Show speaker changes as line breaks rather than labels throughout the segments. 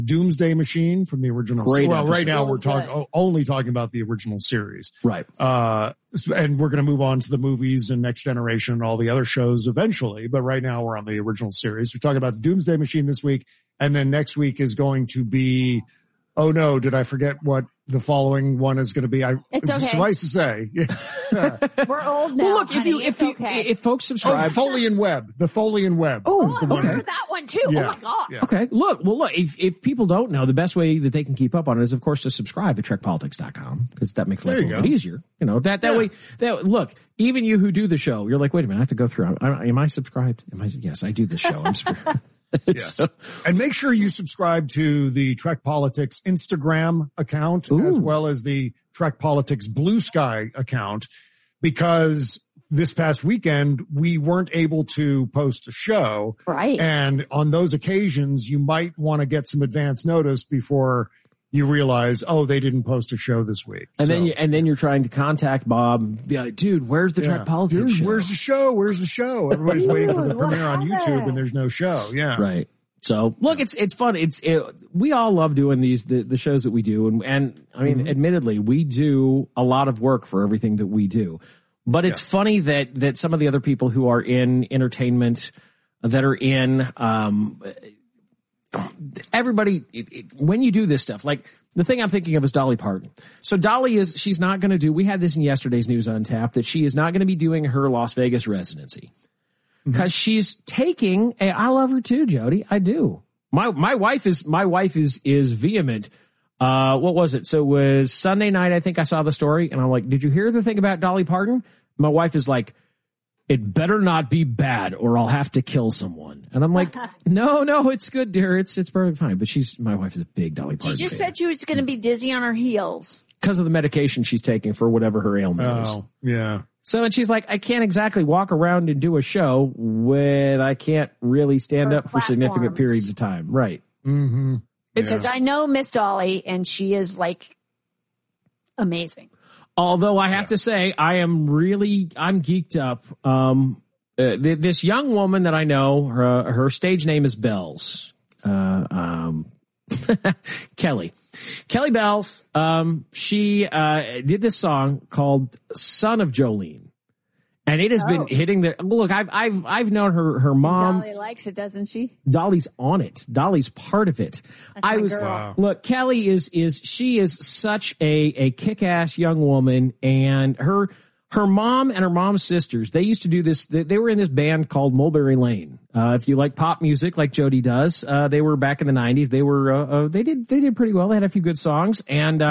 Doomsday Machine from the original.
Great
well,
episode.
right now we're only talking about the original series.
Right.
And we're going to move on to the movies and Next Generation and all the other shows eventually. But right now we're on the original series. We're talking about Doomsday Machine this week. And then next week is going to be, oh no, did I forget what the following one is going to be?
It's okay.
Suffice to say.
We're old now.
Well, look,
honey.
if folks subscribe.
Tholian Web. The Tholian Web.
Oh, I remember that one too.
Yeah.
Oh my God.
Yeah.
Okay. Look, if people don't know, the best way that they can keep up on it is, of course, to subscribe at TrekPolitics.com, because that makes life a little bit easier. You know, that way, look, even you who do the show, you're like, wait a minute, I have to go through. Am I subscribed? Yes, I do this show. I'm subscribed.
Yes. And make sure you subscribe to the Trek Politics Instagram account as well as the Trek Politics Blue Sky account, because this past weekend we weren't able to post a show.
Right.
And on those occasions, you might want to get some advance notice before you realize, oh, they didn't post a show this week.
And then you're trying to contact Bob. Be like, dude, where's the Trek Politics show?
Where's the show? Where's the show? Everybody's waiting for the premiere on YouTube and there's no show. Yeah.
Right. So look, it's fun. We all love doing the shows that we do. And I mean, admittedly, we do a lot of work for everything that we do, but it's funny that some of the other people who are in entertainment, that are in, everybody, when you do this stuff, like the thing I'm thinking of is Dolly Parton. So Dolly she's not going to do, we had this in yesterday's News on Tap, that she is not going to be doing her Las Vegas residency because she's taking I love her too, Jody. I do. My wife is vehement. What was it? So it was Sunday night. I think I saw the story and I'm like, did you hear the thing about Dolly Parton? My wife is like, it better not be bad or I'll have to kill someone. And I'm like, no, it's good, dear. It's perfectly fine. But my wife is a big Dolly Parton
She just
fan.
said she was going to be dizzy on her heels.
Because of the medication she's taking for whatever her ailment is.
Oh, yeah.
So, and she's like, I can't exactly walk around and do a show when I can't really stand up for significant periods of time. Right.
Mm-hmm.
Because I know Miss Dolly and she is like amazing.
Although I have to say, I'm geeked up. This young woman that I know, her stage name is Bells. Kelly Bells. She did this song called "Son of Jolene," and it has been hitting the look. I've known her mom.
Dolly likes it, doesn't she?
Dolly's on it. Dolly's part of it. Look, Kelly is such a kick-ass young woman, and her mom and her mom's sisters, they used to do this. They were in this band called Mulberry Lane. If you like pop music like Jody does, they were back in the 90s. They were, they did pretty well. They had a few good songs. And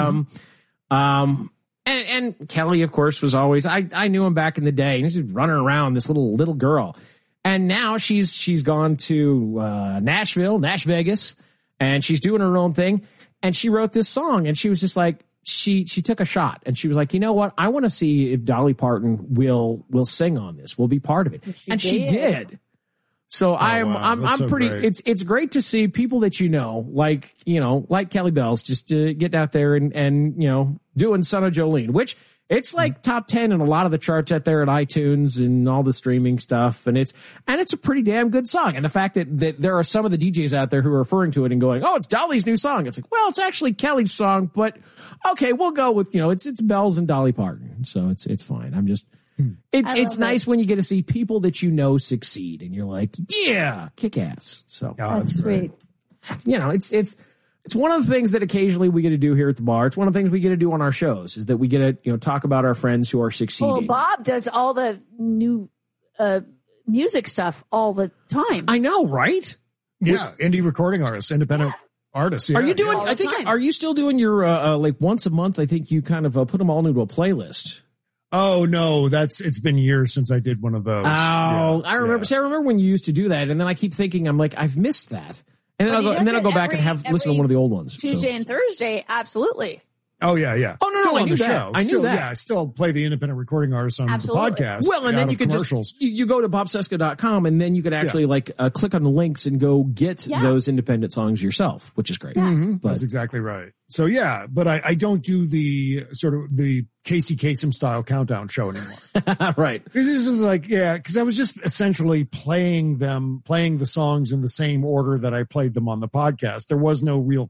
Kelly, of course, was always, I knew him back in the day, and she's running around, this little girl. And now she's gone to, Nash Vegas, and she's doing her own thing. And she wrote this song, and she was just like, she took a shot, and she was like, you know what? I want to see if Dolly Parton will sing on this, will be part of it. She did. So I'm pretty, great. It's great to see people that like Kelly Bells, just get out there and doing Son of Jolene, which it's like top 10 in a lot of the charts out there at iTunes and all the streaming stuff. And it's a pretty damn good song. And the fact that there are some of the DJs out there who are referring to it and going, oh, it's Dolly's new song. It's like, well, it's actually Kelly's song, but okay, we'll go with, it's Bells and Dolly Parton. So it's fine. It's nice when you get to see people that succeed and you're like, yeah, kick ass. So
that's sweet.
It's one of the things that occasionally we get to do here at the bar. It's one of the things we get to do on our shows is that we get to, talk about our friends who are succeeding.
Well, Bob does all the new music stuff all the time.
I know, right?
Yeah. Indie recording artists, independent artists. Yeah.
Are you doing, are you still doing your, like once a month? I think you kind of put them all into a playlist.
Oh no, it's been years since I did one of those.
Oh, yeah, I remember. Yeah. See, I remember when you used to do that, and then I keep thinking, I'm like, I've missed that, and then I'll go back and listen to one of the old ones.
Tuesday and Thursday, absolutely.
Oh yeah, yeah.
Oh, no,
still
no, I
on
knew
the
that.
show.
I knew
still,
that.
Yeah, I still play the independent recording artists on
Absolutely.
the podcast.
Well, and then
out
you
of
could
commercials.
just, you go to bobseska.com and then you could actually click on the links and go get those independent songs yourself, which is great. But,
That's exactly right. So yeah, but I don't do the sort of the Casey Kasem style countdown show anymore.
right.
This is like, because I was just essentially playing the songs in the same order that I played them on the podcast. There was no real